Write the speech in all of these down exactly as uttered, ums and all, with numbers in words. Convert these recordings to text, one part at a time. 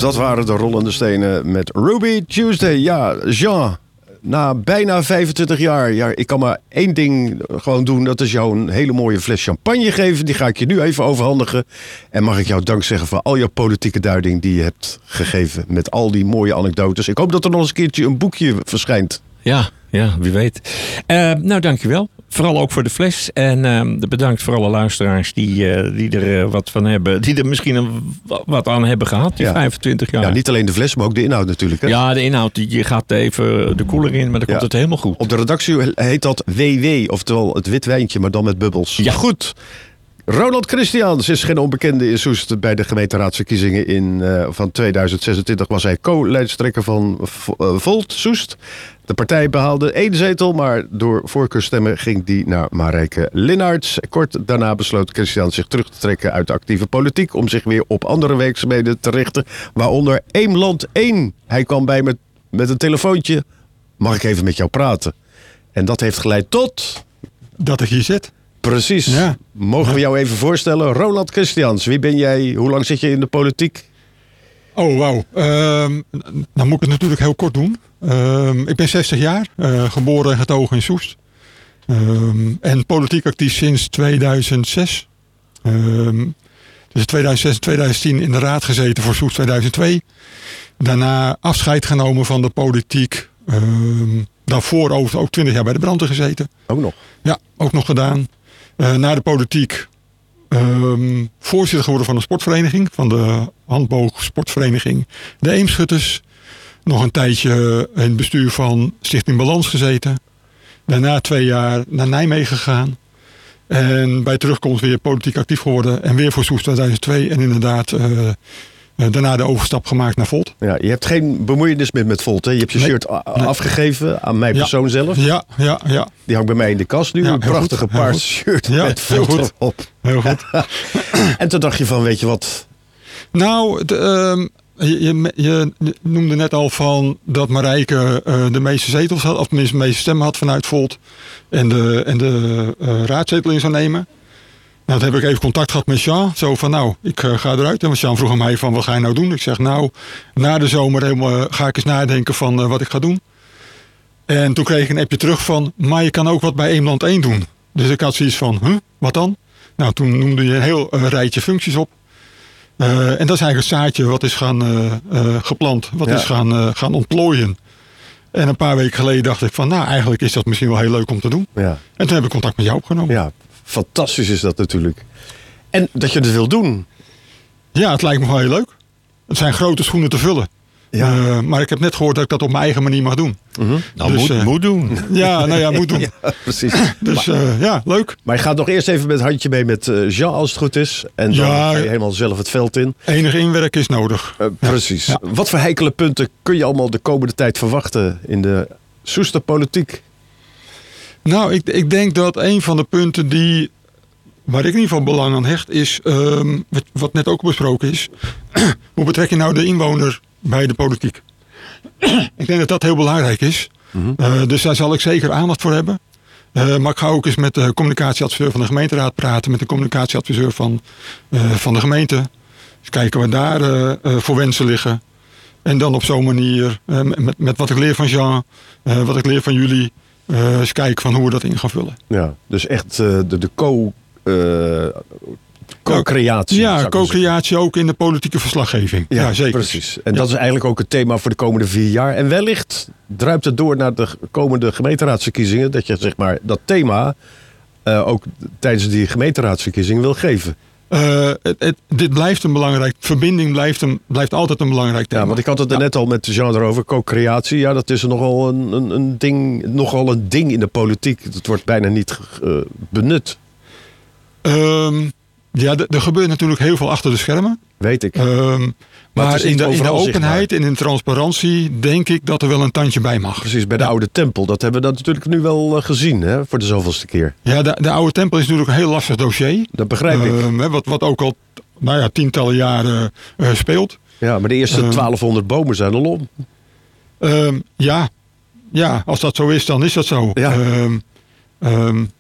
Dat waren de rollende stenen met Ruby Tuesday. Ja, Jean, na bijna vijfentwintig jaar... Ja, ik kan maar één ding gewoon doen. Dat is jou een hele mooie fles champagne geven. Die ga ik je nu even overhandigen. En mag ik jou dank zeggen voor al jouw politieke duiding... die je hebt gegeven met al die mooie anekdotes. Ik hoop dat er nog eens een keertje een boekje verschijnt. Ja, ja, wie weet. Uh, nou, dankjewel. Vooral ook voor de fles. En uh, bedankt voor alle luisteraars die, uh, die er uh, wat van hebben. Die er misschien een, wat aan hebben gehad, die ja. vijfentwintig jaar. Ja, niet alleen de fles, maar ook de inhoud natuurlijk. Hè? Ja, de inhoud. Die gaat even de koeler in, maar dan komt ja. het helemaal goed. Op de redactie heet dat W W, oftewel het wit wijntje, maar dan met bubbels. Ja. Goed. Ronald Christians is geen onbekende in Soest. Bij de gemeenteraadsverkiezingen in, uh, van tweeduizend zesentwintig was hij co-lijsttrekker van uh, Volt Soest. De partij behaalde één zetel, maar door voorkeurstemmen ging die naar Marijke Linnaerts. Kort daarna besloot Christians zich terug te trekken uit de actieve politiek... om zich weer op andere werkzaamheden te richten, waaronder Eemland één. Hij kwam bij me met een telefoontje. Mag ik even met jou praten? En dat heeft geleid tot... Dat ik hier zit. Precies. Ja. Mogen we jou even voorstellen? Ronald Christians, wie ben jij? Hoe lang zit je in de politiek? Oh, wauw. Uh, dan moet ik het natuurlijk heel kort doen. Uh, ik ben zestig jaar, uh, geboren en getogen in Soest. Uh, en politiek actief sinds tweeduizend zes. Uh, dus tweeduizend zes en tweeduizend tien in de raad gezeten voor Soest tweeduizend twee. Daarna afscheid genomen van de politiek. Uh, daarvoor ook, ook twintig jaar bij de brandweer gezeten. Ook nog? Ja, ook nog gedaan. Uh, na de politiek um, voorzitter geworden van een sportvereniging. Van de handboogsportvereniging de Eemschutters. Nog een tijdje in het bestuur van Stichting Balans gezeten. Daarna twee jaar naar Nijmegen gegaan. En bij terugkomst weer politiek actief geworden. En weer voor Soest tweeduizend twee. En inderdaad uh, uh, daarna de overstap gemaakt naar Volt. Ja, je hebt geen bemoeienis meer met Volt, hè? Je hebt je nee, shirt a- nee. afgegeven aan mijn persoon ja. zelf. Ja, ja, ja. Die hangt bij mij in de kast nu. Ja, een prachtige paarse shirt ja, met Volt erop. Heel goed. En toen dacht je van, weet je wat... Nou, de, uh, je, je, je noemde net al van dat Marijke uh, de meeste zetels had, of tenminste de meeste stemmen had vanuit Volt. En de, en de uh, raadzetel in zou nemen. Nou, toen heb ik even contact gehad met Jean. Zo van, nou, ik uh, ga eruit. En Jean vroeg aan mij van, wat ga je nou doen? Ik zeg, nou, na de zomer helemaal, uh, ga ik eens nadenken van uh, wat ik ga doen. En toen kreeg ik een appje terug van, maar je kan ook wat bij Eemland één doen. Dus ik had zoiets van, huh, wat dan? Nou, toen noemde je een heel uh, rijtje functies op. Uh, en dat is eigenlijk het zaadje wat is gaan uh, uh, geplant. Wat ja. is gaan, uh, gaan ontplooien. En een paar weken geleden dacht ik van, nou, eigenlijk is dat misschien wel heel leuk om te doen. Ja. En toen heb ik contact met jou opgenomen. Ja, fantastisch is dat natuurlijk. En dat je het wil doen. Ja, het lijkt me wel heel leuk. Het zijn grote schoenen te vullen. Ja. Uh, maar ik heb net gehoord dat ik dat op mijn eigen manier mag doen. Mm-hmm. Nou, dus, moet, uh, moet doen. Ja, nou ja, moet doen. Ja, precies. Dus uh, ja, leuk. Maar je gaat nog eerst even met het handje mee met uh, Jean als het goed is. En dan ja, ga je helemaal zelf het veld in. Enig inwerk is nodig. Uh, precies. Ja. Wat voor heikele punten kun je allemaal de komende tijd verwachten in de Soester politiek? Nou, ik, ik denk dat een van de punten die... waar ik in ieder geval belang aan hecht is... Um, wat, wat net ook besproken is... hoe betrek je nou de inwoner bij de politiek? Ik denk dat dat heel belangrijk is. Mm-hmm. Uh, dus daar zal ik zeker aandacht voor hebben. Uh, maar ik ga ook eens met de communicatieadviseur van de gemeenteraad praten... met de communicatieadviseur van, uh, van de gemeente. Dus kijken wat daar uh, uh, voor wensen liggen. En dan op zo'n manier, uh, met, met wat ik leer van Jean... Uh, wat ik leer van jullie... Uh, eens kijken van hoe we dat in gaan vullen. Ja, dus echt uh, de, de co... Uh, co-creatie. Ja, co-creatie ook in de politieke verslaggeving. Ja, ja zeker. Precies. En ja. dat is eigenlijk ook het thema voor de komende vier jaar. En wellicht druipt het door naar de komende gemeenteraadsverkiezingen... dat je zeg maar dat thema uh, ook tijdens die gemeenteraadsverkiezingen wil geven. Uh, het, het, dit blijft een belangrijk... Verbinding blijft, een, blijft altijd een belangrijk thema. Ja, want ik had het er ja. net al met Jean erover. Co-creatie, ja, dat is nogal een, een, een, ding, nogal een ding in de politiek. Dat wordt bijna niet uh, benut. Um, ja, er gebeurt natuurlijk heel veel achter de schermen. Weet ik. Um, maar maar in de, in de openheid en in de transparantie denk ik dat er wel een tandje bij mag. Precies, bij de ja. oude tempel. Dat hebben we dat natuurlijk nu wel gezien, hè, voor de zoveelste keer. Ja, de, de oude tempel is natuurlijk een heel lastig dossier. Dat begrijp ik. Um, wat, wat ook al nou ja, tientallen jaren uh, speelt. Ja, maar de eerste um, twaalfhonderd bomen zijn al om. Um, ja. ja, als dat zo is, dan is dat zo. Ja. Um, um,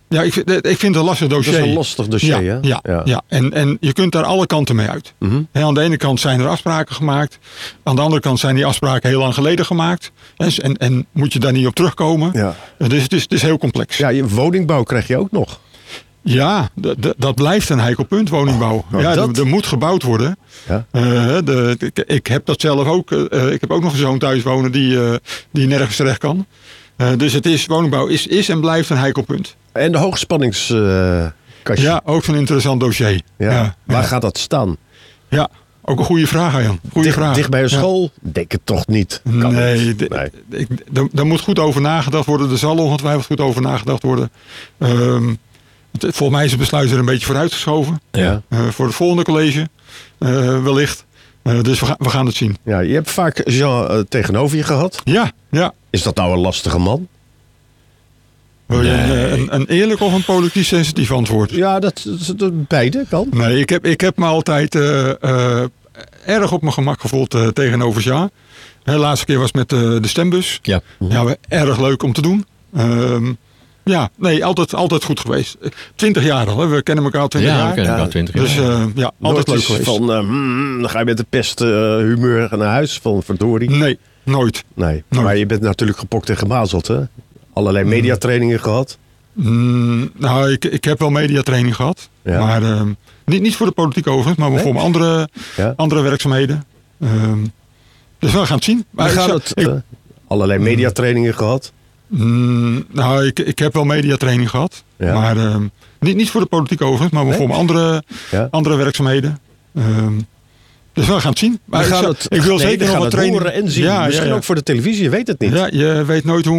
Ja, ik vind, ik vind het een lastig dossier. Dat is een lastig dossier, ja, hè? Ja, ja. ja. En, en je kunt daar alle kanten mee uit. Mm-hmm. He, aan de ene kant zijn er afspraken gemaakt. Aan de andere kant zijn die afspraken heel lang geleden gemaakt. En, en, en moet je daar niet op terugkomen. Ja. Dus het is, het is heel complex. Ja, je woningbouw krijg je ook nog. Ja, d- d- dat blijft een heikel punt, woningbouw. Oh, ja, dat? er, er moet gebouwd worden. Ja. Uh, de, ik, ik heb dat zelf ook. Uh, ik heb ook nog een zoon thuis wonen die, uh, die nergens terecht kan. Uh, dus het is, woningbouw is, is en blijft een heikel punt. En de hoogspanningskastje. Uh, ja, ook zo'n interessant dossier. Ja. Ja, Waar ja. gaat dat staan? Ja, ook een goede vraag, Jan. Goeie Dicht, vraag. dicht bij een Ja. school? Denk het toch niet. Kan nee, niet. d- nee. Ik, d- daar moet goed over nagedacht worden. Er zal ongetwijfeld goed over nagedacht worden. Um, het, volgens mij is het besluit er een beetje vooruitgeschoven. Ja. Uh, voor het volgende college, uh, wellicht. Uh, dus we, ga, we gaan het zien. Ja, je hebt vaak Jean uh, tegenover je gehad. Ja, ja. Is dat nou een lastige man? Wil je Nee. een, een, een eerlijk of een politiek sensitief antwoord? Ja, dat, dat, dat beide kan. Nee, ik heb, ik heb me altijd uh, uh, erg op mijn gemak gevoeld uh, tegenover Jean. De laatste keer was met uh, de stembus. Ja. Ja, erg leuk om te doen. Um, ja, nee, altijd, altijd goed geweest. Twintig jaar al, hè? We kennen elkaar al twintig Ja, jaar. we kennen Ja. elkaar twintig jaar. Dus uh, ja, altijd Nooit leuk is geweest. van, uh, hmm, dan ga je met de pest uh, humeur naar huis. Van verdorie. Nee, nooit. Nee, Nooit. maar je bent natuurlijk gepokt en gemazeld, hè? Allerlei mediatrainingen gehad. Mm, nou, ik, ik heb wel mediatraining gehad. Ja. Maar um, niet, niet voor de politiek overigens, maar Nee? voor mijn andere, Ja. andere werkzaamheden. Um, dus we gaan het zien. Maar We ik gaan zou- het, ik- uh, allerlei mediatrainingen gehad. Mm, nou, ik, ik heb wel mediatraining gehad. Ja. Maar um, niet, niet voor de politiek overigens, maar Nee? voor mijn andere, Ja. andere werkzaamheden. Um, dus we gaan het zien. We Maar ik, gaan zou- het, ik wil nee, zeker we nog gaan wat het training. horen en zien. Ja, Misschien ja, ja. ook voor de televisie, je weet het niet. Ja, je weet nooit hoe